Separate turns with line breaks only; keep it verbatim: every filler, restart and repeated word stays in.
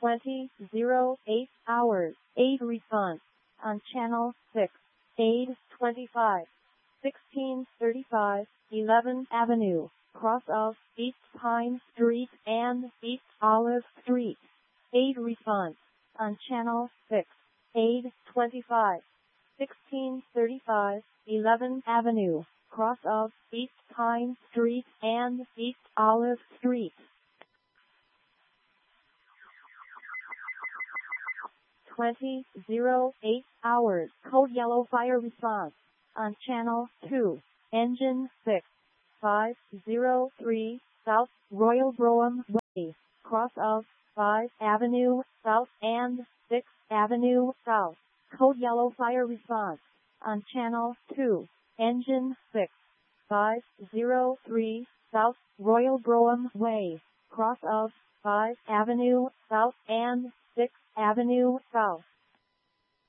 twenty oh eight hours, aid response on channel six, aid twenty-five, sixteen thirty-five, eleventh Avenue, cross of East Pine Street and East Olive Street. Aid response on channel six, aid twenty-five, sixteen thirty-five, eleventh Avenue, cross of East Pine Street and East Olive Street. twenty oh eight hours, code yellow fire response on channel two, engine six, five oh three, South Royal Brougham Way, cross of fifth Avenue South and sixth Avenue South, code yellow fire response on channel two, engine six, five oh three, South Royal Brougham Way, cross of fifth Avenue South and sixth Avenue South.